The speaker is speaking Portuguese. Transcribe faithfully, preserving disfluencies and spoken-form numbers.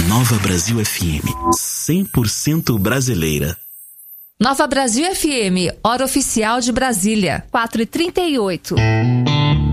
Nova Brasil F M, cem por cento brasileira. Nova Brasil F M, hora oficial de Brasília, quatro e trinta e oito.